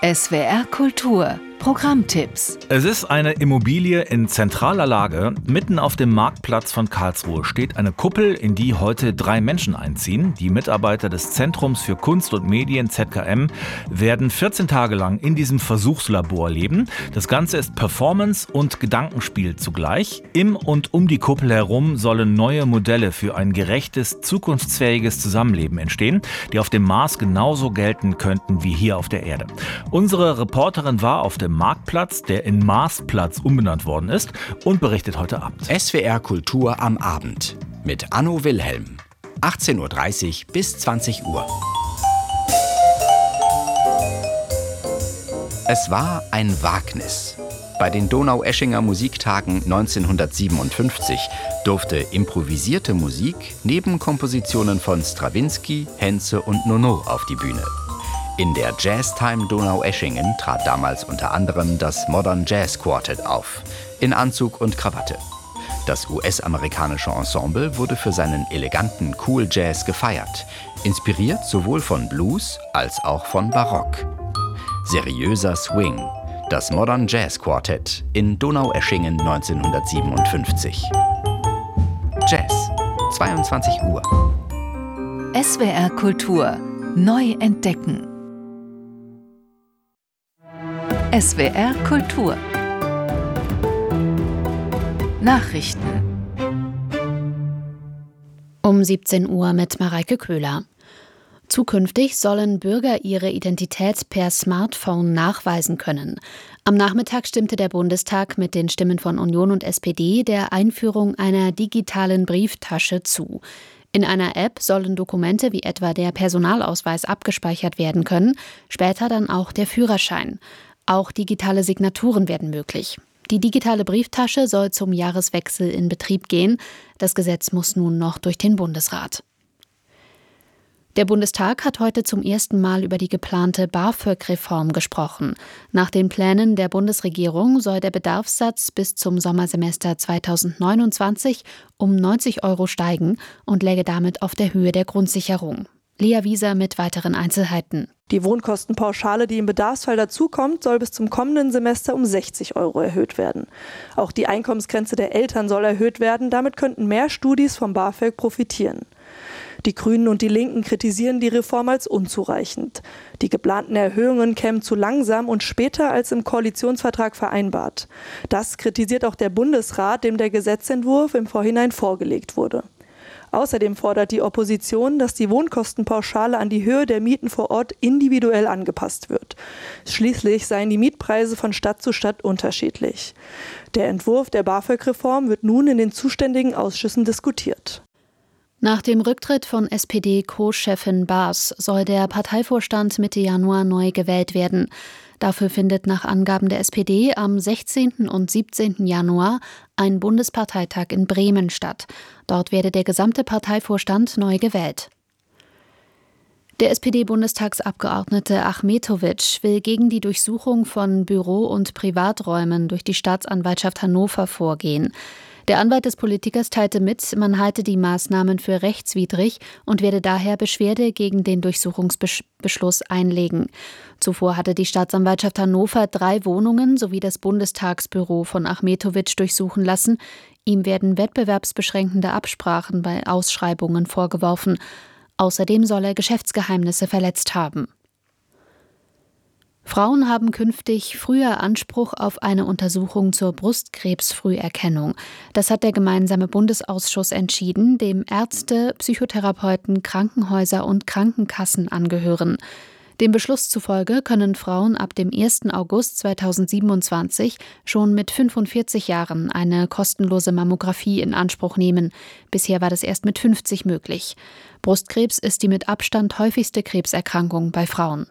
SWR Kultur Programmtipps. Es ist eine Immobilie in zentraler Lage. Mitten auf dem Marktplatz von Karlsruhe steht eine Kuppel, in die heute 3 Menschen einziehen. Die Mitarbeiter des Zentrums für Kunst und Medien ZKM werden 14 Tage lang in diesem Versuchslabor leben. Das Ganze ist Performance und Gedankenspiel zugleich. Im und um die Kuppel herum sollen neue Modelle für ein gerechtes, zukunftsfähiges Zusammenleben entstehen, die auf dem Mars genauso gelten könnten wie hier auf der Erde. Unsere Reporterin war auf dem Marktplatz, der in Marsplatz umbenannt worden ist, und berichtet heute Abend. SWR Kultur am Abend mit Anno Wilhelm. 18:30 Uhr bis 20 Uhr. Es war ein Wagnis. Bei den Donaueschinger Musiktagen 1957 durfte improvisierte Musik neben Kompositionen von Strawinsky, Henze und Nono auf die Bühne. In der Jazztime Donaueschingen trat damals unter anderem das Modern Jazz Quartet auf, in Anzug und Krawatte. Das US-amerikanische Ensemble wurde für seinen eleganten Cool Jazz gefeiert, inspiriert sowohl von Blues als auch von Barock. Seriöser Swing, das Modern Jazz Quartet in Donaueschingen 1957. Jazz, 22 Uhr. SWR Kultur neu entdecken. SWR Kultur Nachrichten um 17 Uhr mit Mareike Köhler. Zukünftig sollen Bürger ihre Identität per Smartphone nachweisen können. Am Nachmittag stimmte der Bundestag mit den Stimmen von Union und SPD der Einführung einer digitalen Brieftasche zu. In einer App sollen Dokumente wie etwa der Personalausweis abgespeichert werden können, später dann auch der Führerschein. Auch digitale Signaturen werden möglich. Die digitale Brieftasche soll zum Jahreswechsel in Betrieb gehen. Das Gesetz muss nun noch durch den Bundesrat. Der Bundestag hat heute zum ersten Mal über die geplante BAföG-Reform gesprochen. Nach den Plänen der Bundesregierung soll der Bedarfssatz bis zum Sommersemester 2029 um 90 € steigen und läge damit auf der Höhe der Grundsicherung. Lea Wieser mit weiteren Einzelheiten. Die Wohnkostenpauschale, die im Bedarfsfall dazukommt, soll bis zum kommenden Semester um 60 € erhöht werden. Auch die Einkommensgrenze der Eltern soll erhöht werden. Damit könnten mehr Studis vom BAföG profitieren. Die Grünen und die Linken kritisieren die Reform als unzureichend. Die geplanten Erhöhungen kämen zu langsam und später als im Koalitionsvertrag vereinbart. Das kritisiert auch der Bundesrat, dem der Gesetzentwurf im Vorhinein vorgelegt wurde. Außerdem fordert die Opposition, dass die Wohnkostenpauschale an die Höhe der Mieten vor Ort individuell angepasst wird. Schließlich seien die Mietpreise von Stadt zu Stadt unterschiedlich. Der Entwurf der BAföG-Reform wird nun in den zuständigen Ausschüssen diskutiert. Nach dem Rücktritt von SPD-Co-Chefin Baas soll der Parteivorstand Mitte Januar neu gewählt werden. Dafür findet nach Angaben der SPD am 16. und 17. Januar ein Bundesparteitag in Bremen statt. Dort werde der gesamte Parteivorstand neu gewählt. Der SPD-Bundestagsabgeordnete Achmetović will gegen die Durchsuchung von Büro- und Privaträumen durch die Staatsanwaltschaft Hannover vorgehen. Der Anwalt des Politikers teilte mit, man halte die Maßnahmen für rechtswidrig und werde daher Beschwerde gegen den Durchsuchungsbeschluss einlegen. Zuvor hatte die Staatsanwaltschaft Hannover 3 Wohnungen sowie das Bundestagsbüro von Achmetović durchsuchen lassen. Ihm werden wettbewerbsbeschränkende Absprachen bei Ausschreibungen vorgeworfen. Außerdem soll er Geschäftsgeheimnisse verletzt haben. Frauen haben künftig früher Anspruch auf eine Untersuchung zur Brustkrebsfrüherkennung. Das hat der gemeinsame Bundesausschuss entschieden, dem Ärzte, Psychotherapeuten, Krankenhäuser und Krankenkassen angehören. Dem Beschluss zufolge können Frauen ab dem 1. August 2027 schon mit 45 Jahren eine kostenlose Mammographie in Anspruch nehmen. Bisher war das erst mit 50 möglich. Brustkrebs ist die mit Abstand häufigste Krebserkrankung bei Frauen.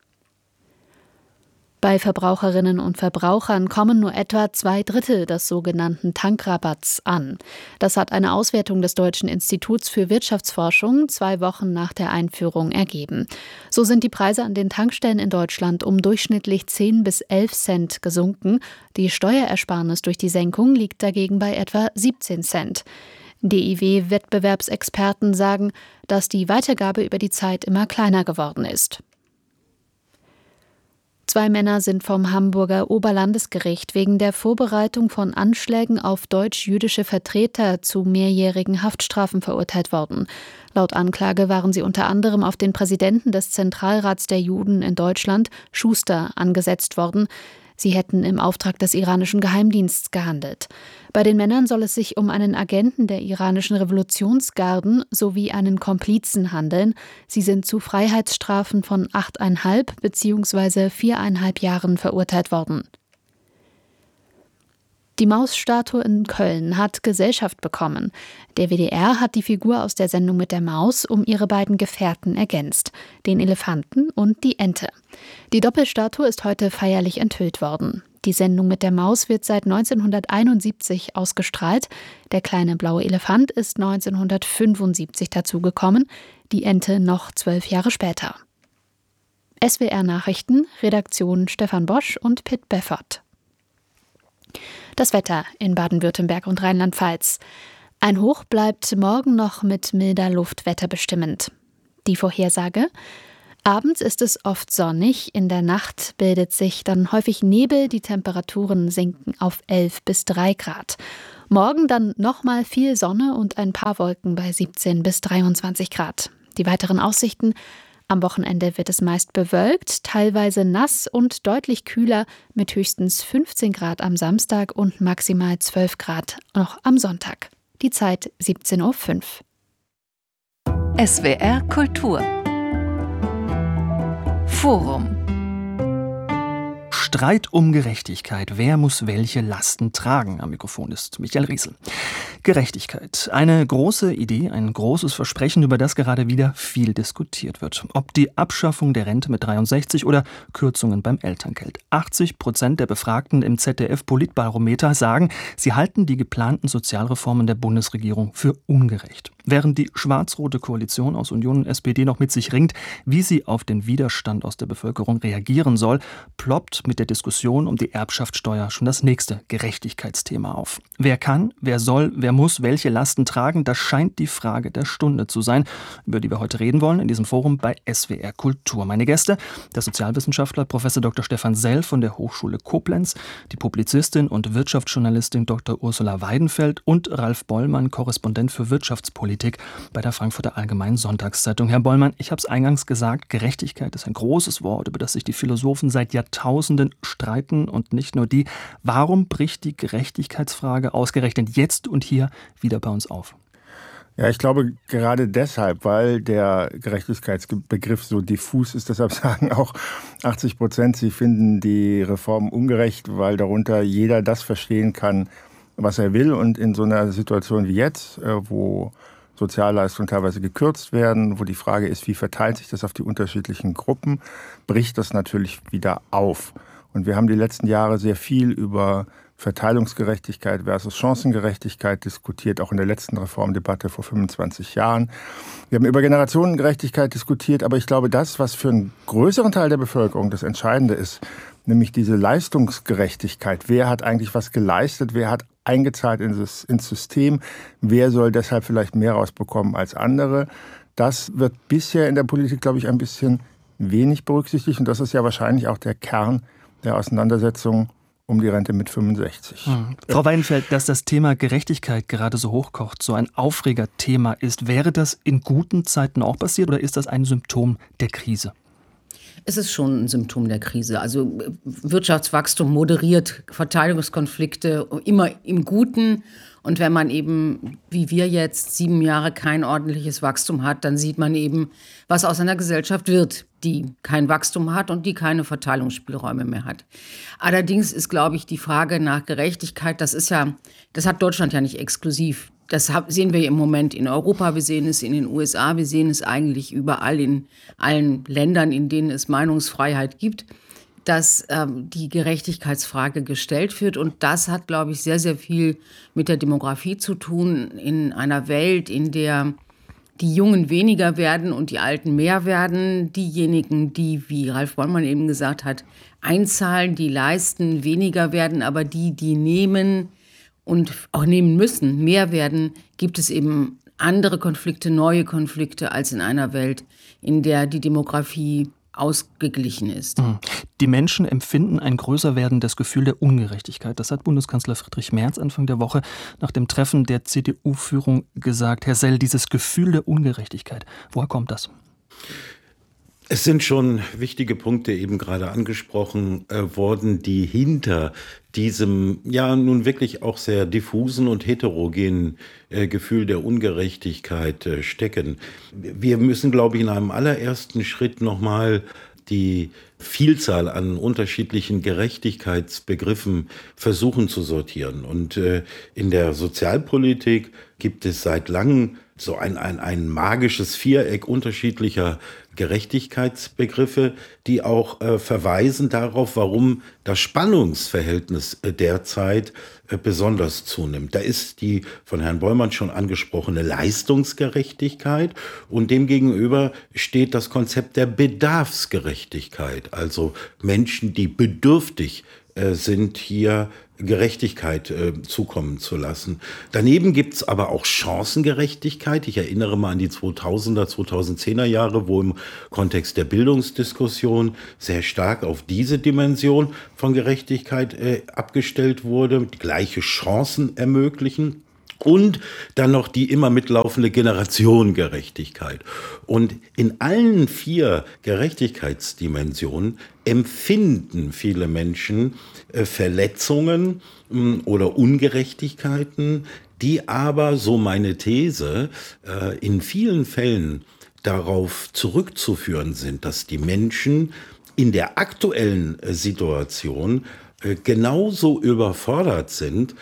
Bei Verbraucherinnen und Verbrauchern kommen nur etwa 2/3 des sogenannten Tankrabatts an. Das hat eine Auswertung des Deutschen Instituts für Wirtschaftsforschung 2 Wochen nach der Einführung ergeben. So sind die Preise an den Tankstellen in Deutschland um durchschnittlich 10 bis 11 Cent gesunken. Die Steuerersparnis durch die Senkung liegt dagegen bei etwa 17 Cent. DIW-Wettbewerbsexperten sagen, dass die Weitergabe über die Zeit immer kleiner geworden ist. 2 Männer sind vom Hamburger Oberlandesgericht wegen der Vorbereitung von Anschlägen auf deutsch-jüdische Vertreter zu mehrjährigen Haftstrafen verurteilt worden. Laut Anklage waren sie unter anderem auf den Präsidenten des Zentralrats der Juden in Deutschland, Schuster, angesetzt worden. Sie hätten im Auftrag des iranischen Geheimdienstes gehandelt. Bei den Männern soll es sich um einen Agenten der iranischen Revolutionsgarden sowie einen Komplizen handeln. Sie sind zu Freiheitsstrafen von 8,5 bzw. 4,5 Jahren verurteilt worden. Die Maus-Statue in Köln hat Gesellschaft bekommen. Der WDR hat die Figur aus der Sendung mit der Maus um ihre beiden Gefährten ergänzt, den Elefanten und die Ente. Die Doppelstatue ist heute feierlich enthüllt worden. Die Sendung mit der Maus wird seit 1971 ausgestrahlt. Der kleine blaue Elefant ist 1975 dazugekommen, die Ente noch 12 Jahre später. SWR Nachrichten, Redaktion Stefan Bosch und Pitt Beffert. Das Wetter in Baden-Württemberg und Rheinland-Pfalz. Ein Hoch bleibt morgen noch mit milder Luft wetterbestimmend. Die Vorhersage: Abends ist es oft sonnig, in der Nacht bildet sich dann häufig Nebel, die Temperaturen sinken auf 11 bis 3 Grad. Morgen dann nochmal viel Sonne und ein paar Wolken bei 17 bis 23 Grad. Die weiteren Aussichten: Am Wochenende wird es meist bewölkt, teilweise nass und deutlich kühler mit höchstens 15 Grad am Samstag und maximal 12 Grad noch am Sonntag. Die Zeit 17:05 Uhr. SWR Kultur Forum. Streit um Gerechtigkeit. Wer muss welche Lasten tragen? Am Mikrofon ist Michael Riesel. Gerechtigkeit. Eine große Idee, ein großes Versprechen, über das gerade wieder viel diskutiert wird. Ob die Abschaffung der Rente mit 63 oder Kürzungen beim Elterngeld. 80% der Befragten im ZDF-Politbarometer sagen, sie halten die geplanten Sozialreformen der Bundesregierung für ungerecht. Während die schwarz-rote Koalition aus Union und SPD noch mit sich ringt, wie sie auf den Widerstand aus der Bevölkerung reagieren soll, ploppt mit der Diskussion um die Erbschaftssteuer schon das nächste Gerechtigkeitsthema auf. Wer kann, wer soll, wer muss welche Lasten tragen, das scheint die Frage der Stunde zu sein, über die wir heute reden wollen in diesem Forum bei SWR Kultur. Meine Gäste: der Sozialwissenschaftler Prof. Dr. Stefan Sell von der Hochschule Koblenz, die Publizistin und Wirtschaftsjournalistin Dr. Ursula Weidenfeld und Ralf Bollmann, Korrespondent für Wirtschaftspolitik bei der Frankfurter Allgemeinen Sonntagszeitung. Herr Bollmann, ich habe es eingangs gesagt, Gerechtigkeit ist ein großes Wort, über das sich die Philosophen seit Jahrtausenden streiten und nicht nur die. Warum bricht die Gerechtigkeitsfrage ausgerechnet jetzt und hier wieder bei uns auf? Ja, ich glaube gerade deshalb, weil der Gerechtigkeitsbegriff so diffus ist, deshalb sagen auch 80%, sie finden die Reform ungerecht, weil darunter jeder das verstehen kann, was er will. Und in so einer Situation wie jetzt, wo Sozialleistungen teilweise gekürzt werden, wo die Frage ist, wie verteilt sich das auf die unterschiedlichen Gruppen, bricht das natürlich wieder auf. Und wir haben die letzten Jahre sehr viel über Verteilungsgerechtigkeit versus Chancengerechtigkeit diskutiert, auch in der letzten Reformdebatte vor 25 Jahren. Wir haben über Generationengerechtigkeit diskutiert, aber ich glaube, das, was für einen größeren Teil der Bevölkerung das Entscheidende ist, nämlich diese Leistungsgerechtigkeit. Wer hat eigentlich was geleistet? Wer hat eingezahlt ins System? Wer soll deshalb vielleicht mehr rausbekommen als andere? Das wird bisher in der Politik, glaube ich, ein bisschen wenig berücksichtigt. Und das ist ja wahrscheinlich auch der Kern der Auseinandersetzung um die Rente mit 65. Frau Weidenfeld, dass das Thema Gerechtigkeit gerade so hochkocht, so ein Aufregerthema ist, wäre das in guten Zeiten auch passiert oder ist das ein Symptom der Krise? Es ist schon ein Symptom der Krise. Also Wirtschaftswachstum moderiert Verteilungskonflikte immer im Guten. Und wenn man eben, wie wir jetzt, 7 Jahre kein ordentliches Wachstum hat, dann sieht man eben, was aus einer Gesellschaft wird, die kein Wachstum hat und die keine Verteilungsspielräume mehr hat. Allerdings ist, glaube ich, die Frage nach Gerechtigkeit, das hat Deutschland ja nicht exklusiv. Das sehen wir im Moment in Europa, wir sehen es in den USA, wir sehen es eigentlich überall in allen Ländern, in denen es Meinungsfreiheit gibt, dass die Gerechtigkeitsfrage gestellt wird. Und das hat, glaube ich, sehr, sehr viel mit der Demografie zu tun. In einer Welt, in der die Jungen weniger werden und die Alten mehr werden, diejenigen, die, wie Ralf Bollmann eben gesagt hat, einzahlen, die leisten, weniger werden, aber die nehmen und auch nehmen müssen, mehr werden, gibt es eben andere Konflikte, neue Konflikte als in einer Welt, in der die Demografie ausgeglichen ist. Die Menschen empfinden ein größer werdendes Gefühl der Ungerechtigkeit. Das hat Bundeskanzler Friedrich Merz Anfang der Woche nach dem Treffen der CDU-Führung gesagt. Herr Sell, dieses Gefühl der Ungerechtigkeit, woher kommt das? Es sind schon wichtige Punkte eben gerade angesprochen worden, die hinter diesem ja nun wirklich auch sehr diffusen und heterogenen Gefühl der Ungerechtigkeit stecken. Wir müssen, glaube ich, in einem allerersten Schritt nochmal die Vielzahl an unterschiedlichen Gerechtigkeitsbegriffen versuchen zu sortieren. Und in der Sozialpolitik gibt es seit langem so ein magisches Viereck unterschiedlicher Gerechtigkeitsbegriffe, die auch verweisen darauf, warum das Spannungsverhältnis derzeit besonders zunimmt. Da ist die von Herrn Bollmann schon angesprochene Leistungsgerechtigkeit und demgegenüber steht das Konzept der Bedarfsgerechtigkeit, also Menschen, die bedürftig sind, hier Gerechtigkeit zukommen zu lassen. Daneben gibt es aber auch Chancengerechtigkeit. Ich erinnere mal an die 2000er, 2010er Jahre, wo im Kontext der Bildungsdiskussion sehr stark auf diese Dimension von Gerechtigkeit abgestellt wurde, gleiche Chancen ermöglichen. Und dann noch die immer mitlaufende Generationengerechtigkeit. Und in allen 4 Gerechtigkeitsdimensionen empfinden viele Menschen Verletzungen oder Ungerechtigkeiten, die aber, so meine These, in vielen Fällen darauf zurückzuführen sind, dass die Menschen in der aktuellen Situation genauso überfordert sind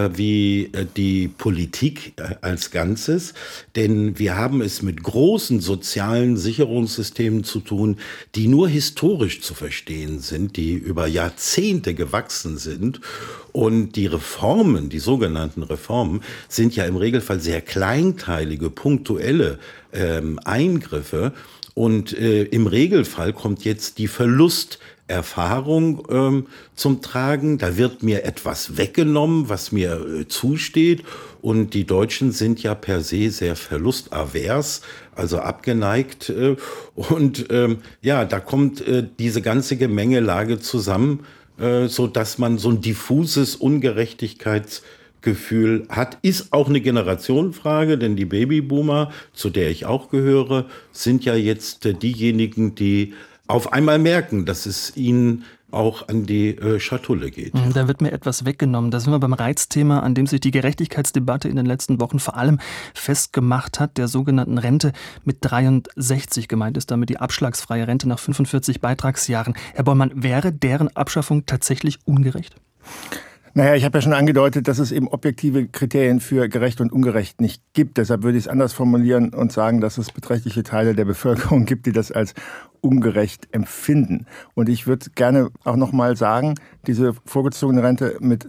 wie die Politik als Ganzes. Denn wir haben es mit großen sozialen Sicherungssystemen zu tun, die nur historisch zu verstehen sind, die über Jahrzehnte gewachsen sind. Und die Reformen, die sogenannten Reformen, sind ja im Regelfall sehr kleinteilige, punktuelle Eingriffe. Und im Regelfall kommt jetzt die Verlusterfahrung zum Tragen. Da wird mir etwas weggenommen, was mir zusteht. Und die Deutschen sind ja per se sehr verlustavers, also abgeneigt. Und da kommt diese ganze Gemengelage zusammen, so dass man so ein diffuses Ungerechtigkeitsgefühl hat. Ist auch eine Generationenfrage, denn die Babyboomer, zu der ich auch gehöre, sind ja jetzt diejenigen, die auf einmal merken, dass es ihnen auch an die Schatulle geht. Da wird mir etwas weggenommen. Da sind wir beim Reizthema, an dem sich die Gerechtigkeitsdebatte in den letzten Wochen vor allem festgemacht hat, der sogenannten Rente mit 63. Gemeint ist damit die abschlagsfreie Rente nach 45 Beitragsjahren. Herr Bollmann, wäre deren Abschaffung tatsächlich ungerecht? Naja, ich habe ja schon angedeutet, dass es eben objektive Kriterien für gerecht und ungerecht nicht gibt. Deshalb würde ich es anders formulieren und sagen, dass es beträchtliche Teile der Bevölkerung gibt, die das als ungerecht empfinden. Und ich würde gerne auch noch mal sagen, diese vorgezogene Rente mit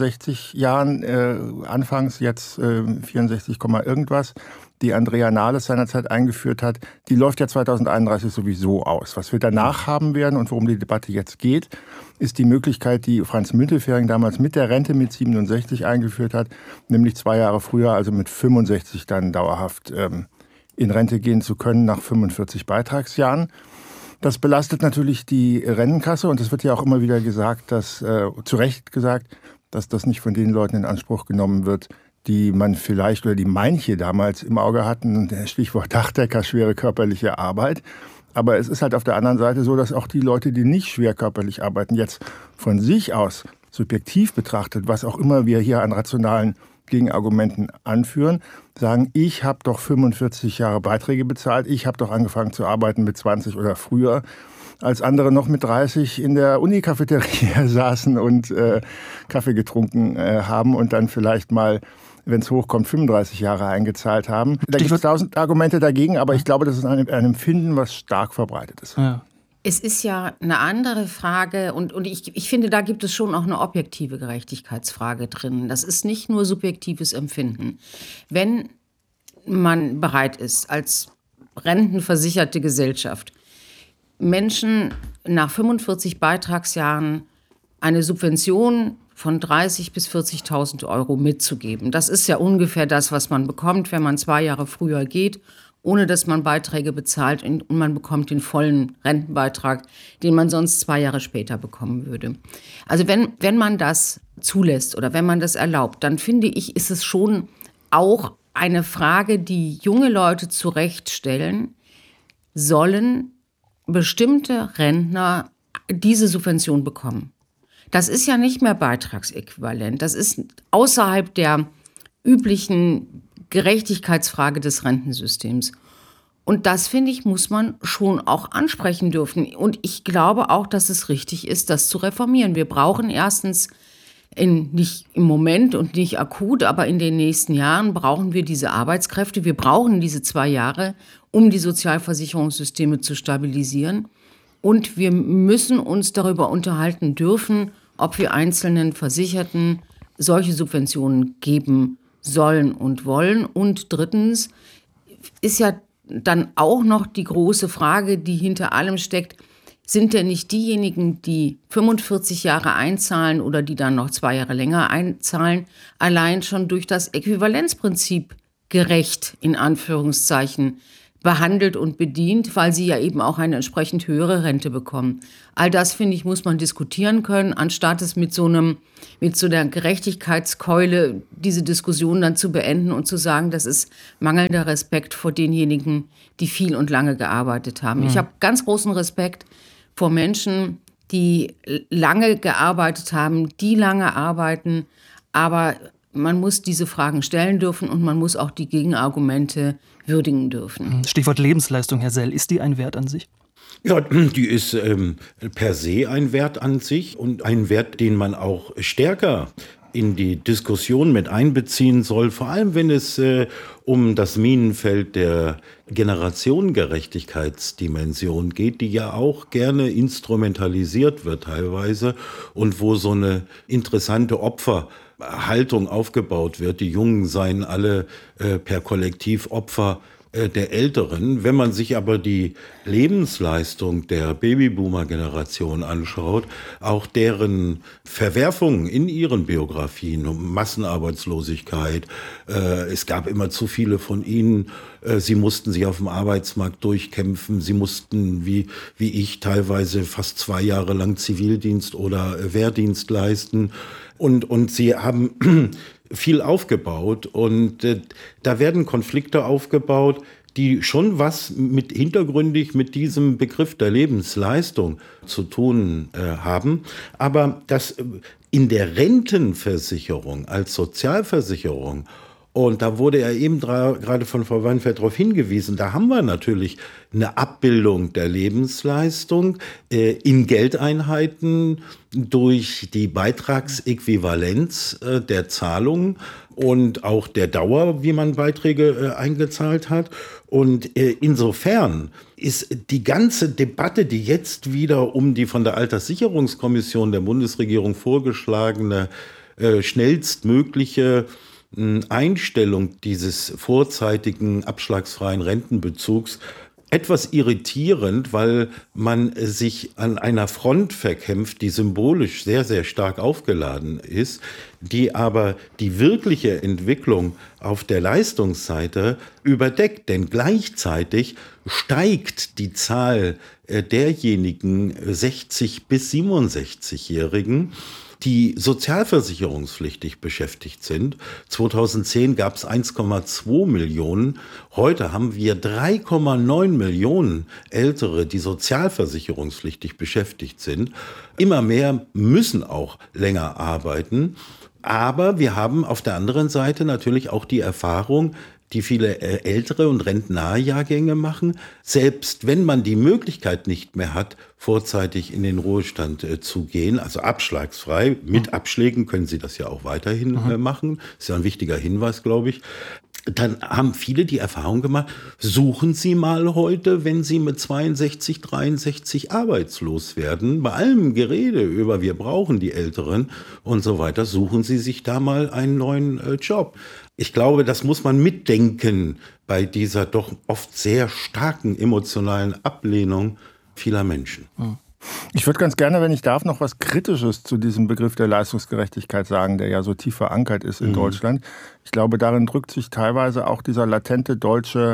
63 Jahren, anfangs jetzt 64, irgendwas, die Andrea Nahles seinerzeit eingeführt hat, die läuft ja 2031 sowieso aus. Was wir danach haben werden und worum die Debatte jetzt geht, ist die Möglichkeit, die Franz Müntefering damals mit der Rente mit 67 eingeführt hat, nämlich 2 Jahre früher, also mit 65 dann dauerhaft in Rente gehen zu können nach 45 Beitragsjahren. Das belastet natürlich die Rentenkasse und es wird ja auch immer wieder gesagt, dass zu Recht gesagt, dass das nicht von den Leuten in Anspruch genommen wird, die man vielleicht oder die manche damals im Auge hatten, Stichwort Dachdecker, schwere körperliche Arbeit. Aber es ist halt auf der anderen Seite so, dass auch die Leute, die nicht schwer körperlich arbeiten, jetzt von sich aus subjektiv betrachtet, was auch immer wir hier an rationalen Gegenargumenten anführen, sagen, ich habe doch 45 Jahre Beiträge bezahlt, ich habe doch angefangen zu arbeiten mit 20 oder früher, als andere noch mit 30 in der Uni-Cafeteria saßen und Kaffee getrunken haben und dann vielleicht mal, wenn es hochkommt, 35 Jahre eingezahlt haben. Da gibt es 1000 Argumente dagegen, aber ich glaube, das ist ein Empfinden, was stark verbreitet ist. Ja. Es ist ja eine andere Frage und ich finde, da gibt es schon auch eine objektive Gerechtigkeitsfrage drin. Das ist nicht nur subjektives Empfinden. Wenn man bereit ist, als rentenversicherte Gesellschaft Menschen nach 45 Beitragsjahren eine Subvention von 30.000 bis 40.000 Euro mitzugeben. Das ist ja ungefähr das, was man bekommt, wenn man 2 Jahre früher geht ohne dass man Beiträge bezahlt und man bekommt den vollen Rentenbeitrag, den man sonst 2 Jahre später bekommen würde. Also wenn man das zulässt oder wenn man das erlaubt, dann finde ich, ist es schon auch eine Frage, die junge Leute zurechtstellen, sollen bestimmte Rentner diese Subvention bekommen. Das ist ja nicht mehr beitragsäquivalent. Das ist außerhalb der üblichen Gerechtigkeitsfrage des Rentensystems. Und das, finde ich, muss man schon auch ansprechen dürfen. Und ich glaube auch, dass es richtig ist, das zu reformieren. Wir brauchen erstens nicht im Moment und nicht akut, aber in den nächsten Jahren brauchen wir diese Arbeitskräfte. Wir brauchen diese 2 Jahre, um die Sozialversicherungssysteme zu stabilisieren. Und wir müssen uns darüber unterhalten dürfen, ob wir einzelnen Versicherten solche Subventionen geben sollen und wollen. Und drittens ist ja dann auch noch die große Frage, die hinter allem steckt, sind denn nicht diejenigen, die 45 Jahre einzahlen oder die dann noch 2 Jahre länger einzahlen, allein schon durch das Äquivalenzprinzip gerecht, in Anführungszeichen, behandelt und bedient, weil sie ja eben auch eine entsprechend höhere Rente bekommen. All das, finde ich, muss man diskutieren können, anstatt es mit so der Gerechtigkeitskeule diese Diskussion dann zu beenden und zu sagen, das ist mangelnder Respekt vor denjenigen, die viel und lange gearbeitet haben. Ich habe ganz großen Respekt vor Menschen, die lange gearbeitet haben, die lange arbeiten, aber man muss diese Fragen stellen dürfen und man muss auch die Gegenargumente würdigen dürfen. Stichwort Lebensleistung, Herr Sell, ist die ein Wert an sich? Ja, die ist per se ein Wert an sich und ein Wert, den man auch stärker in die Diskussion mit einbeziehen soll, vor allem wenn es um das Minenfeld der Generationengerechtigkeitsdimension geht, die ja auch gerne instrumentalisiert wird teilweise und wo so eine interessante Opferhaltung aufgebaut wird. Die Jungen seien alle per Kollektiv Opfer der Älteren. Wenn man sich aber die Lebensleistung der Babyboomer-Generation anschaut, auch deren Verwerfungen in ihren Biografien, Massenarbeitslosigkeit, es gab immer zu viele von ihnen, sie mussten sich auf dem Arbeitsmarkt durchkämpfen, sie mussten, wie ich, teilweise fast 2 Jahre lang Zivildienst oder Wehrdienst leisten und sie haben viel aufgebaut und da werden Konflikte aufgebaut, die schon was hintergründig mit diesem Begriff der Lebensleistung zu tun haben. Aber das in der Rentenversicherung als Sozialversicherung, und da wurde ja eben gerade von Frau Weinfeld darauf hingewiesen, da haben wir natürlich eine Abbildung der Lebensleistung in Geldeinheiten durch die Beitragsäquivalenz der Zahlungen und auch der Dauer, wie man Beiträge eingezahlt hat. Und insofern ist die ganze Debatte, die jetzt wieder um die von der Alterssicherungskommission der Bundesregierung vorgeschlagene schnellstmögliche Einstellung dieses vorzeitigen abschlagsfreien Rentenbezugs etwas irritierend, weil man sich an einer Front verkämpft, die symbolisch sehr, sehr stark aufgeladen ist, die aber die wirkliche Entwicklung auf der Leistungsseite überdeckt. Denn gleichzeitig steigt die Zahl derjenigen 60- bis 67-Jährigen, die sozialversicherungspflichtig beschäftigt sind. 2010 gab es 1,2 Millionen. Heute haben wir 3,9 Millionen Ältere, die sozialversicherungspflichtig beschäftigt sind. Immer mehr müssen auch länger arbeiten. Aber wir haben auf der anderen Seite natürlich auch die Erfahrung, die viele ältere und rentennahe Jahrgänge machen, selbst wenn man die Möglichkeit nicht mehr hat, vorzeitig in den Ruhestand zu gehen, also abschlagsfrei, mit Abschlägen können Sie das ja auch weiterhin machen, ist ja ein wichtiger Hinweis, glaube ich. Dann haben viele die Erfahrung gemacht, suchen Sie mal heute, wenn Sie mit 62, 63 arbeitslos werden, bei allem Gerede über wir brauchen die Älteren und so weiter, suchen Sie sich da mal einen neuen Job. Ich glaube, das muss man mitdenken bei dieser doch oft sehr starken emotionalen Ablehnung vieler Menschen. Ich würde ganz gerne, wenn ich darf, noch was Kritisches zu diesem Begriff der Leistungsgerechtigkeit sagen, der ja so tief verankert ist in Deutschland. Ich glaube, darin drückt sich teilweise auch dieser latente deutsche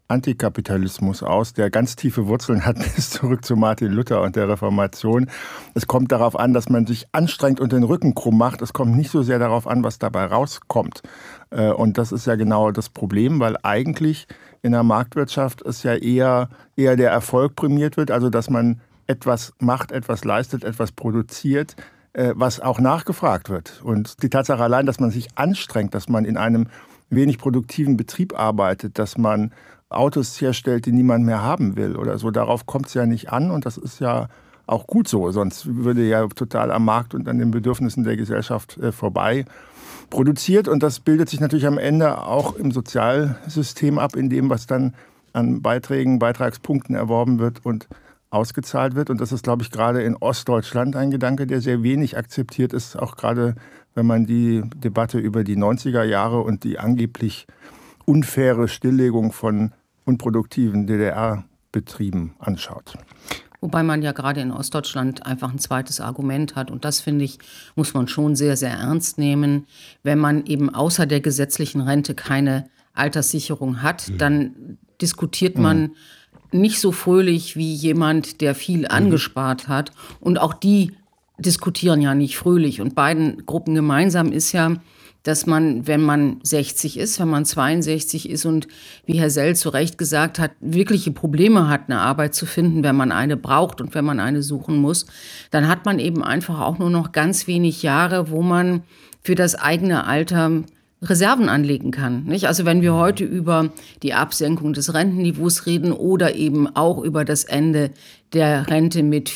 Antikapitalismus aus, der ganz tiefe Wurzeln hat bis zurück zu Martin Luther und der Reformation. Es kommt darauf an, dass man sich anstrengt und den Rücken krumm macht. Es kommt nicht so sehr darauf an, was dabei rauskommt. Und das ist ja genau das Problem, weil eigentlich in der Marktwirtschaft ist ja eher der Erfolg prämiert wird, also dass man etwas macht, etwas leistet, etwas produziert, was auch nachgefragt wird. Und die Tatsache allein, dass man sich anstrengt, dass man in einem wenig produktiven Betrieb arbeitet, dass man Autos herstellt, die niemand mehr haben will oder so, darauf kommt es ja nicht an und das ist ja auch gut so, sonst würde ja total am Markt und an den Bedürfnissen der Gesellschaft vorbei produziert und das bildet sich natürlich am Ende auch im Sozialsystem ab, in dem, was dann an Beiträgen, Beitragspunkten erworben wird und ausgezahlt wird. Und das ist, glaube ich, gerade in Ostdeutschland ein Gedanke, der sehr wenig akzeptiert ist, auch gerade wenn man die Debatte über die 90er Jahre und die angeblich unfaire Stilllegung von unproduktiven DDR-Betrieben anschaut. Wobei man ja gerade in Ostdeutschland einfach ein zweites Argument hat. Und das, finde ich, muss man schon sehr, sehr ernst nehmen. Wenn man eben außer der gesetzlichen Rente keine Alterssicherung hat, dann diskutiert man nicht so fröhlich wie jemand, der viel angespart hat. Und auch die diskutieren ja nicht fröhlich. Und beiden Gruppen gemeinsam ist ja, dass man, wenn man 60 ist, wenn man 62 ist und, wie Herr Sell zu Recht gesagt hat, wirkliche Probleme hat, eine Arbeit zu finden, wenn man eine braucht und wenn man eine suchen muss, dann hat man eben einfach auch nur noch ganz wenig Jahre, wo man für das eigene Alter Reserven anlegen kann. Nicht? Also wenn wir heute über die Absenkung des Rentenniveaus reden oder eben auch über das Ende der Rente mit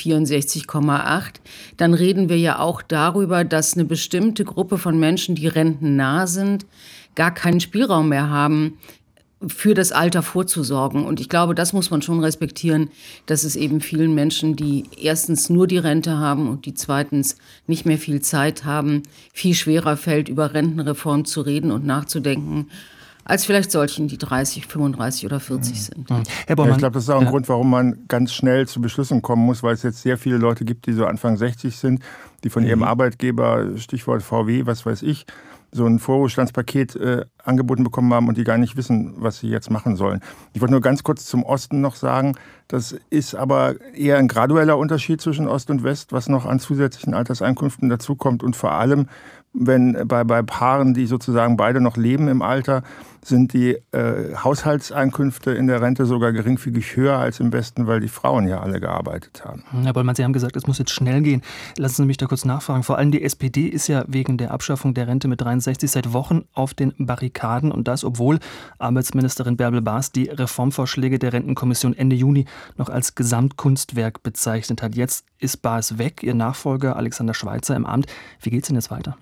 64,8, dann reden wir ja auch darüber, dass eine bestimmte Gruppe von Menschen, die rentennah sind, gar keinen Spielraum mehr haben, für das Alter vorzusorgen. Und ich glaube, das muss man schon respektieren, dass es eben vielen Menschen, die erstens nur die Rente haben und die zweitens nicht mehr viel Zeit haben, viel schwerer fällt, über Rentenreform zu reden und nachzudenken, als vielleicht solchen, die 30, 35 oder 40 sind. Herr Bormann, ich glaube, das ist auch ein Grund, warum man ganz schnell zu Beschlüssen kommen muss, weil es jetzt sehr viele Leute gibt, die so Anfang 60 sind, die von ihrem Arbeitgeber, Stichwort VW, was weiß ich, so ein Vorruhestandspaket angeboten bekommen haben und die gar nicht wissen, was sie jetzt machen sollen. Ich wollte nur ganz kurz zum Osten noch sagen, das ist aber eher ein gradueller Unterschied zwischen Ost und West, was noch an zusätzlichen Alterseinkünften dazukommt und vor allem, wenn bei Paaren, die sozusagen beide noch leben im Alter, sind die Haushaltseinkünfte in der Rente sogar geringfügig höher als im Westen, weil die Frauen ja alle gearbeitet haben. Herr Bollmann, Sie haben gesagt, es muss jetzt schnell gehen. Lassen Sie mich da kurz nachfragen. Vor allem die SPD ist ja wegen der Abschaffung der Rente mit 63 seit Wochen auf den Barrikaden und das, obwohl Arbeitsministerin Bärbel Baas die Reformvorschläge der Rentenkommission Ende Juni noch als Gesamtkunstwerk bezeichnet hat. Jetzt ist Baas weg, ihr Nachfolger Alexander Schweitzer im Amt. Wie geht es denn jetzt weiter?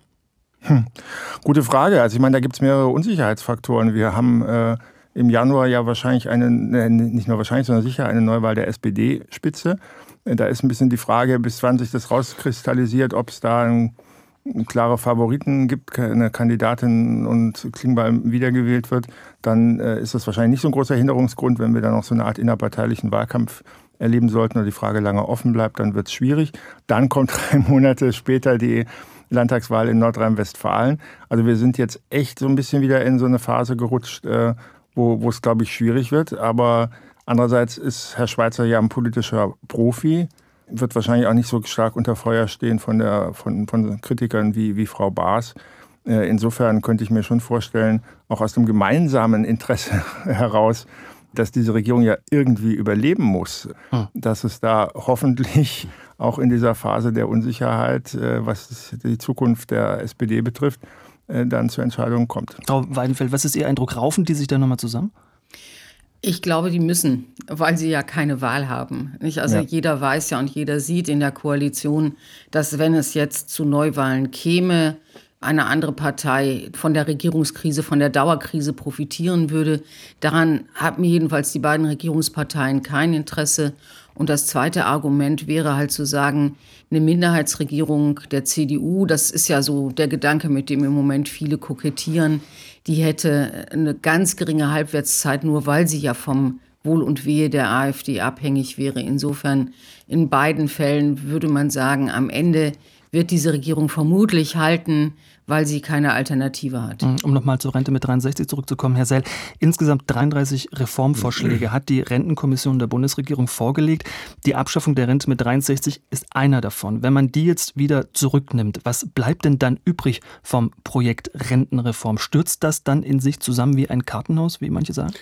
Gute Frage. Also ich meine, da gibt es mehrere Unsicherheitsfaktoren. Wir haben im Januar ja wahrscheinlich nicht nur wahrscheinlich, sondern sicher eine Neuwahl der SPD-Spitze. Da ist ein bisschen die Frage, bis wann sich das rauskristallisiert, ob es da klare Favoriten gibt, eine Kandidatin und Klingbeil wiedergewählt wird. Dann ist das wahrscheinlich nicht so ein großer Hinderungsgrund. Wenn wir dann noch so eine Art innerparteilichen Wahlkampf erleben sollten oder die Frage lange offen bleibt, dann wird es schwierig. Dann kommt 3 Monate später die Landtagswahl in Nordrhein-Westfalen. Also wir sind jetzt echt so ein bisschen wieder in so eine Phase gerutscht, wo es, glaube ich, schwierig wird. Aber andererseits ist Herr Schweitzer ja ein politischer Profi, wird wahrscheinlich auch nicht so stark unter Feuer stehen von Kritikern wie Frau Baas. Insofern könnte ich mir schon vorstellen, auch aus dem gemeinsamen Interesse heraus, dass diese Regierung ja irgendwie überleben muss, dass es da hoffentlich auch in dieser Phase der Unsicherheit, was die Zukunft der SPD betrifft, dann zur Entscheidung kommt. Frau Weidenfeld, was ist Ihr Eindruck? Raufen die sich da nochmal zusammen? Ich glaube, die müssen, weil sie ja keine Wahl haben. Also jeder weiß ja und jeder sieht in der Koalition, dass wenn es jetzt zu Neuwahlen käme, eine andere Partei von der Regierungskrise, von der Dauerkrise profitieren würde. Daran haben jedenfalls die beiden Regierungsparteien kein Interesse. Und das zweite Argument wäre halt zu sagen, eine Minderheitsregierung der CDU, das ist ja so der Gedanke, mit dem im Moment viele kokettieren, die hätte eine ganz geringe Halbwertszeit, nur weil sie ja vom Wohl und Wehe der AfD abhängig wäre. Insofern in beiden Fällen würde man sagen, am Ende wird diese Regierung vermutlich halten, weil sie keine Alternative hat. Um nochmal zur Rente mit 63 zurückzukommen, Herr Sell. Insgesamt 33 Reformvorschläge hat die Rentenkommission der Bundesregierung vorgelegt. Die Abschaffung der Rente mit 63 ist einer davon. Wenn man die jetzt wieder zurücknimmt, was bleibt denn dann übrig vom Projekt Rentenreform? Stürzt das dann in sich zusammen wie ein Kartenhaus, wie manche sagen?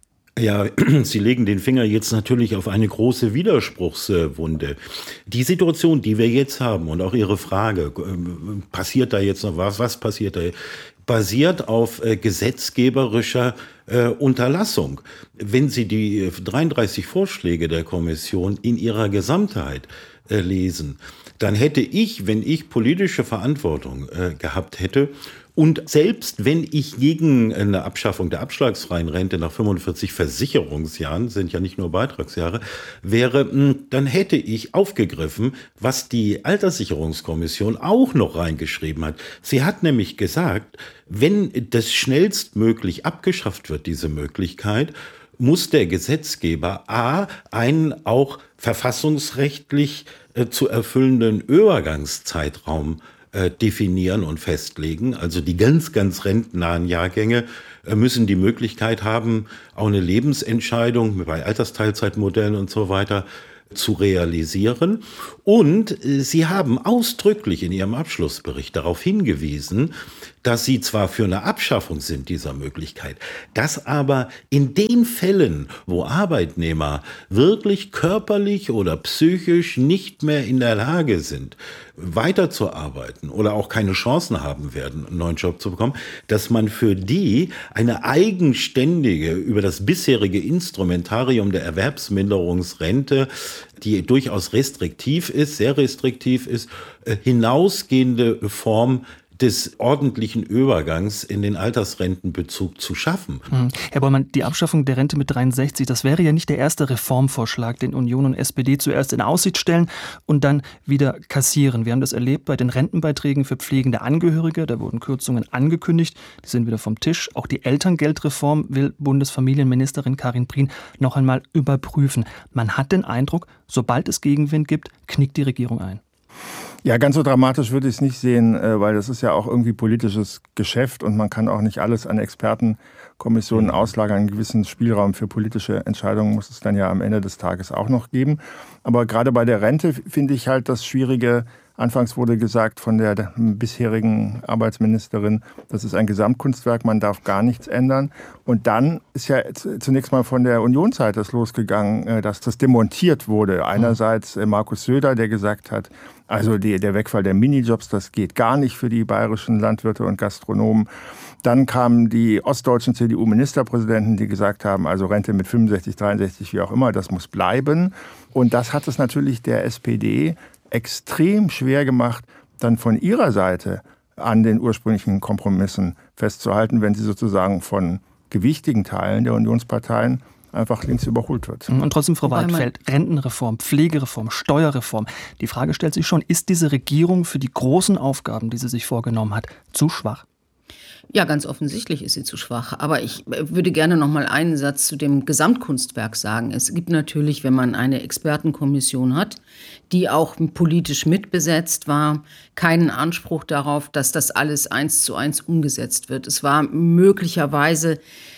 Ja, Sie legen den Finger jetzt natürlich auf eine große Widerspruchswunde. Die Situation, die wir jetzt haben und auch Ihre Frage, passiert da jetzt noch was? Was passiert da? Basiert auf gesetzgeberischer Unterlassung. Wenn Sie die 33 Vorschläge der Kommission in ihrer Gesamtheit lesen, dann hätte ich, wenn ich politische Verantwortung gehabt hätte, und selbst wenn ich gegen eine Abschaffung der abschlagsfreien Rente nach 45 Versicherungsjahren, sind ja nicht nur Beitragsjahre, wäre, dann hätte ich aufgegriffen, was die Alterssicherungskommission auch noch reingeschrieben hat. Sie hat nämlich gesagt, wenn das schnellstmöglich abgeschafft wird, diese Möglichkeit, muss der Gesetzgeber einen auch verfassungsrechtlich zu erfüllenden Übergangszeitraum definieren und festlegen. Also die ganz, ganz rentennahen Jahrgänge müssen die Möglichkeit haben, auch eine Lebensentscheidung bei Altersteilzeitmodellen und so weiter zu realisieren. Und Sie haben ausdrücklich in Ihrem Abschlussbericht darauf hingewiesen, dass Sie zwar für eine Abschaffung sind dieser Möglichkeit, dass aber in den Fällen, wo Arbeitnehmer wirklich körperlich oder psychisch nicht mehr in der Lage sind, weiterzuarbeiten oder auch keine Chancen haben werden, einen neuen Job zu bekommen, dass man für die eine eigenständige, über das bisherige Instrumentarium der Erwerbsminderungsrente, die durchaus restriktiv ist, sehr restriktiv ist, hinausgehende Form des ordentlichen Übergangs in den Altersrentenbezug zu schaffen. Herr Bollmann, die Abschaffung der Rente mit 63, das wäre ja nicht der erste Reformvorschlag, den Union und SPD zuerst in Aussicht stellen und dann wieder kassieren. Wir haben das erlebt bei den Rentenbeiträgen für pflegende Angehörige. Da wurden Kürzungen angekündigt, die sind wieder vom Tisch. Auch die Elterngeldreform will Bundesfamilienministerin Karin Prien noch einmal überprüfen. Man hat den Eindruck, sobald es Gegenwind gibt, knickt die Regierung ein. Ja, ganz so dramatisch würde ich es nicht sehen, weil das ist ja auch irgendwie politisches Geschäft und man kann auch nicht alles an Expertenkommissionen auslagern. Einen gewissen Spielraum für politische Entscheidungen muss es dann ja am Ende des Tages auch noch geben. Aber gerade bei der Rente finde ich halt das Schwierige. Anfangs wurde gesagt von der bisherigen Arbeitsministerin, das ist ein Gesamtkunstwerk, man darf gar nichts ändern. Und dann ist ja zunächst mal von der Unionszeit das losgegangen, dass das demontiert wurde. Einerseits Markus Söder, der gesagt hat, also der Wegfall der Minijobs, das geht gar nicht für die bayerischen Landwirte und Gastronomen. Dann kamen die ostdeutschen CDU-Ministerpräsidenten, die gesagt haben, also Rente mit 65, 63, wie auch immer, das muss bleiben. Und das hat es natürlich der SPD extrem schwer gemacht, dann von ihrer Seite an den ursprünglichen Kompromissen festzuhalten, wenn sie sozusagen von gewichtigen Teilen der Unionsparteien einfach links überholt wird. Und trotzdem, Frau Waldfeld, Rentenreform, Pflegereform, Steuerreform. Die Frage stellt sich schon, ist diese Regierung für die großen Aufgaben, die sie sich vorgenommen hat, zu schwach? Ja, ganz offensichtlich ist sie zu schwach. Aber ich würde gerne noch mal einen Satz zu dem Gesamtkunstwerk sagen. Es gibt natürlich, wenn man eine Expertenkommission hat, die auch politisch mitbesetzt war, keinen Anspruch darauf, dass das alles 1:1 umgesetzt wird. Es war möglicherweise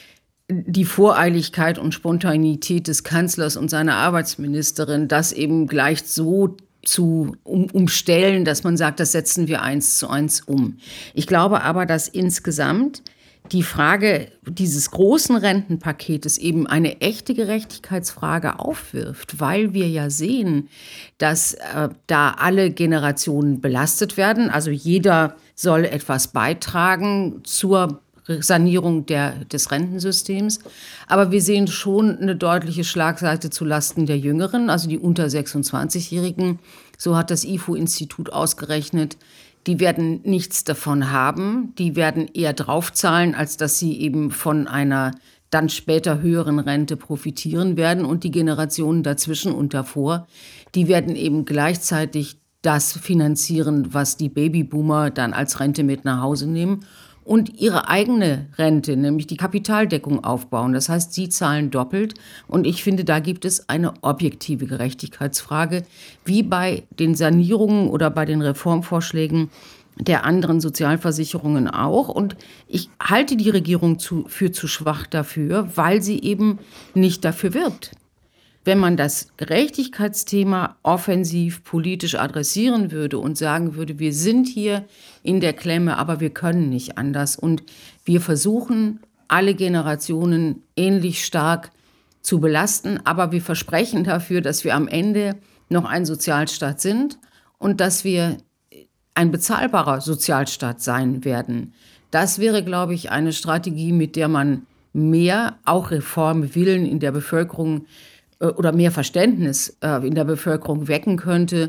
die Voreiligkeit und Spontanität des Kanzlers und seiner Arbeitsministerin, das eben gleich so zu umstellen, dass man sagt, das setzen wir 1:1 um. Ich glaube aber, dass insgesamt die Frage dieses großen Rentenpaketes eben eine echte Gerechtigkeitsfrage aufwirft, weil wir ja sehen, dass da alle Generationen belastet werden. Also jeder soll etwas beitragen zur Sanierung des Rentensystems. Aber wir sehen schon eine deutliche Schlagseite zulasten der Jüngeren, also die unter 26-Jährigen. So hat das IFO-Institut ausgerechnet. Die werden nichts davon haben. Die werden eher draufzahlen, als dass sie eben von einer dann später höheren Rente profitieren werden. Und die Generationen dazwischen und davor, die werden eben gleichzeitig das finanzieren, was die Babyboomer dann als Rente mit nach Hause nehmen. und ihre eigene Rente, nämlich die Kapitaldeckung, aufbauen. Das heißt, sie zahlen doppelt. Und ich finde, da gibt es eine objektive Gerechtigkeitsfrage, wie bei den Sanierungen oder bei den Reformvorschlägen der anderen Sozialversicherungen auch. Und ich halte die Regierung für zu schwach dafür, weil sie eben nicht dafür wirbt. Wenn man das Gerechtigkeitsthema offensiv politisch adressieren würde und sagen würde, wir sind hier in der Klemme, aber wir können nicht anders und wir versuchen, alle Generationen ähnlich stark zu belasten, aber wir versprechen dafür, dass wir am Ende noch ein Sozialstaat sind und dass wir ein bezahlbarer Sozialstaat sein werden. Das wäre, glaube ich, eine Strategie, mit der man mehr, auch Reformwillen in der Bevölkerung oder mehr Verständnis in der Bevölkerung wecken könnte,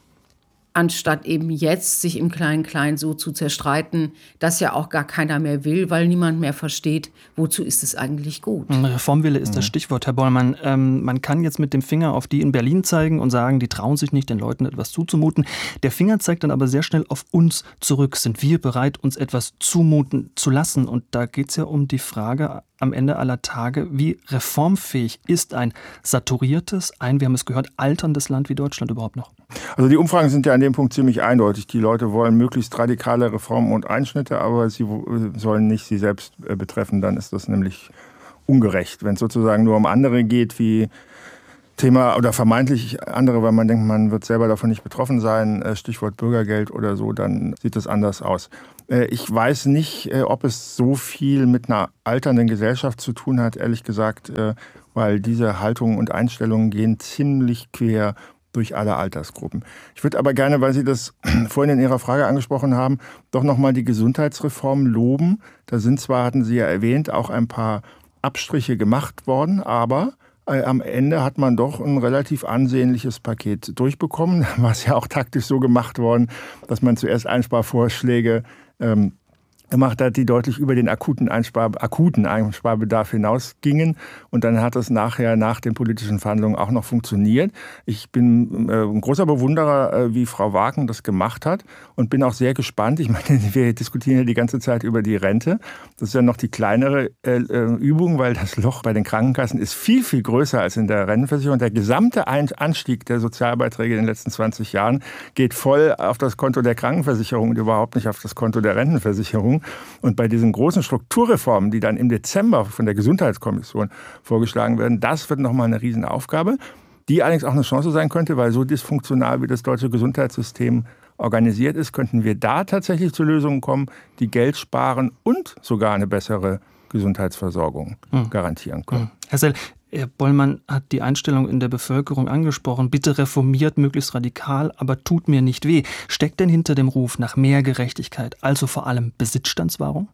anstatt eben jetzt sich im Klein-Klein so zu zerstreiten, dass ja auch gar keiner mehr will, weil niemand mehr versteht, wozu ist es eigentlich gut. Reformwille ist das Stichwort, Herr Bollmann. Man kann jetzt mit dem Finger auf die in Berlin zeigen und sagen, die trauen sich nicht, den Leuten etwas zuzumuten. Der Finger zeigt dann aber sehr schnell auf uns zurück. Sind wir bereit, uns etwas zumuten zu lassen? Und da geht es ja um die Frage am Ende aller Tage, wie reformfähig ist ein saturiertes, wir haben es gehört, alterndes Land wie Deutschland überhaupt noch? Also die Umfragen sind ja an dem Punkt ziemlich eindeutig. Die Leute wollen möglichst radikale Reformen und Einschnitte, aber sie sollen nicht sie selbst betreffen. Dann ist das nämlich ungerecht. Wenn es sozusagen nur um andere geht, wie Thema oder vermeintlich andere, weil man denkt, man wird selber davon nicht betroffen sein, Stichwort Bürgergeld oder so, dann sieht das anders aus. Ich weiß nicht, ob es so viel mit einer alternden Gesellschaft zu tun hat, ehrlich gesagt, weil diese Haltungen und Einstellungen gehen ziemlich quer durch alle Altersgruppen. Ich würde aber gerne, weil Sie das vorhin in Ihrer Frage angesprochen haben, doch nochmal die Gesundheitsreform loben. Da sind zwar, hatten Sie ja erwähnt, auch ein paar Abstriche gemacht worden, aber am Ende hat man doch ein relativ ansehnliches Paket durchbekommen. Da war es ja auch taktisch so gemacht worden, dass man zuerst Einsparvorschläge gemacht hat, die deutlich über den akuten Einsparbedarf hinausgingen. Und dann hat es nachher nach den politischen Verhandlungen auch noch funktioniert. Ich bin ein großer Bewunderer, wie Frau Wagen das gemacht hat und bin auch sehr gespannt. Ich meine, wir diskutieren ja die ganze Zeit über die Rente. Das ist ja noch die kleinere Übung, weil das Loch bei den Krankenkassen ist viel, viel größer als in der Rentenversicherung. Der gesamte Anstieg der Sozialbeiträge in den letzten 20 Jahren geht voll auf das Konto der Krankenversicherung und überhaupt nicht auf das Konto der Rentenversicherung. Und bei diesen großen Strukturreformen, die dann im Dezember von der Gesundheitskommission vorgeschlagen werden, das wird nochmal eine Riesenaufgabe, die allerdings auch eine Chance sein könnte, weil so dysfunktional wie das deutsche Gesundheitssystem organisiert ist, könnten wir da tatsächlich zu Lösungen kommen, die Geld sparen und sogar eine bessere Gesundheitsversorgung garantieren können. Herr Sell, Herr Bollmann hat die Einstellung in der Bevölkerung angesprochen. Bitte reformiert möglichst radikal, aber tut mir nicht weh. Steckt denn hinter dem Ruf nach mehr Gerechtigkeit, also vor allem Besitzstandswahrung?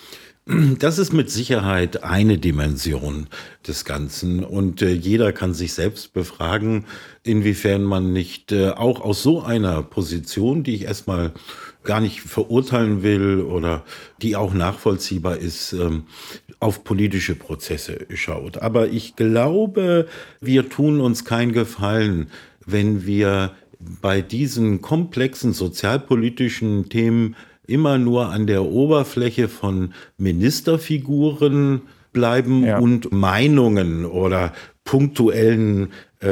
Das ist mit Sicherheit eine Dimension des Ganzen. Und jeder kann sich selbst befragen, inwiefern man nicht auch aus so einer Position, die ich erstmal gar nicht verurteilen will oder die auch nachvollziehbar ist, auf politische Prozesse schaut. Aber ich glaube, wir tun uns keinen Gefallen, wenn wir bei diesen komplexen sozialpolitischen Themen immer nur an der Oberfläche von Ministerfiguren bleiben und Meinungen oder punktuellen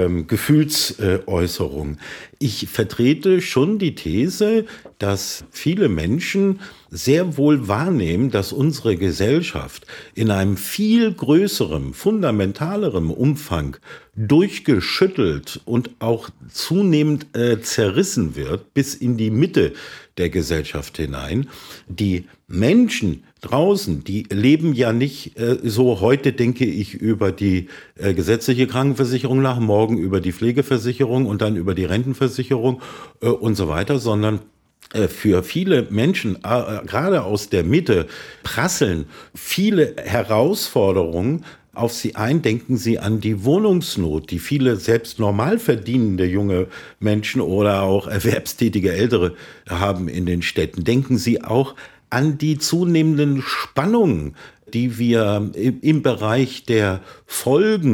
Gefühlsäußerungen. Ich vertrete schon die These, dass viele Menschen sehr wohl wahrnehmen, dass unsere Gesellschaft in einem viel größeren, fundamentaleren Umfang durchgeschüttelt und auch zunehmend zerrissen wird, bis in die Mitte der Gesellschaft hinein. Die Menschen draußen, die leben ja nicht so, heute denke ich über die gesetzliche Krankenversicherung nach, morgen über die Pflegeversicherung und dann über die Rentenversicherung und so weiter, sondern für viele Menschen, gerade aus der Mitte, prasseln viele Herausforderungen auf sie ein. Denken Sie an die Wohnungsnot, die viele selbst normal verdienende junge Menschen oder auch erwerbstätige Ältere haben in den Städten. Denken Sie auch an die zunehmenden Spannungen, die wir im Bereich der Folgen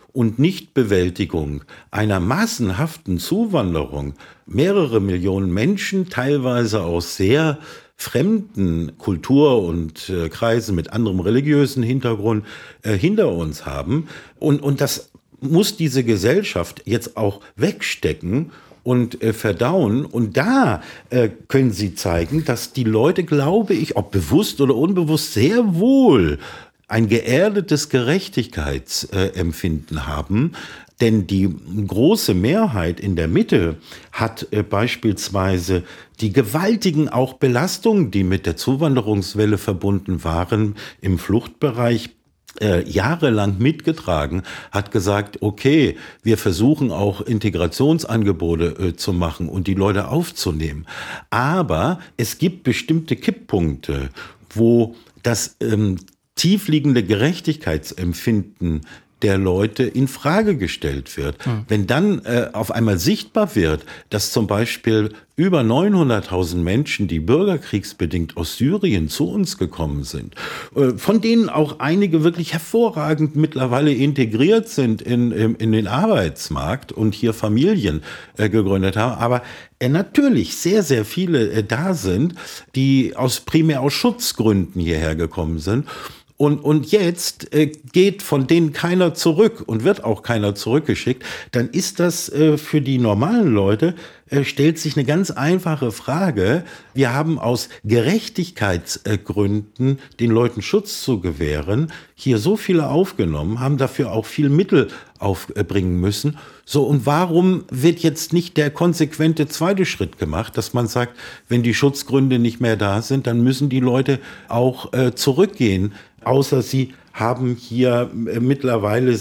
und Nichtbewältigung einer massenhaften Zuwanderung, mehrere Millionen Menschen, teilweise aus sehr fremden Kultur- und Kreisen mit anderem religiösen Hintergrund hinter uns haben. Und das muss diese Gesellschaft jetzt auch wegstecken und verdauen. Und da können sie zeigen, dass die Leute, glaube ich, ob bewusst oder unbewusst, sehr wohl ein geerdetes Gerechtigkeitsempfinden haben. Denn die große Mehrheit in der Mitte hat beispielsweise die gewaltigen auch Belastungen, die mit der Zuwanderungswelle verbunden waren, im Fluchtbereich jahrelang mitgetragen, hat gesagt, okay, wir versuchen auch Integrationsangebote zu machen und die Leute aufzunehmen. Aber es gibt bestimmte Kipppunkte, wo das tiefliegende Gerechtigkeitsempfinden der Leute in Frage gestellt wird. Wenn dann auf einmal sichtbar wird, dass zum Beispiel über 900.000 Menschen, die bürgerkriegsbedingt aus Syrien zu uns gekommen sind, von denen auch einige wirklich hervorragend mittlerweile integriert sind in den Arbeitsmarkt und hier Familien gegründet haben, aber natürlich sehr, sehr viele da sind, die primär aus Schutzgründen hierher gekommen sind. Und jetzt geht von denen keiner zurück und wird auch keiner zurückgeschickt, dann ist das für die normalen Leute, stellt sich eine ganz einfache Frage. Wir haben aus Gerechtigkeitsgründen den Leuten Schutz zu gewähren, hier so viele aufgenommen, haben dafür auch viel Mittel aufbringen müssen. So, und warum wird jetzt nicht der konsequente zweite Schritt gemacht, dass man sagt, wenn die Schutzgründe nicht mehr da sind, dann müssen die Leute auch zurückgehen, außer sie haben hier mittlerweile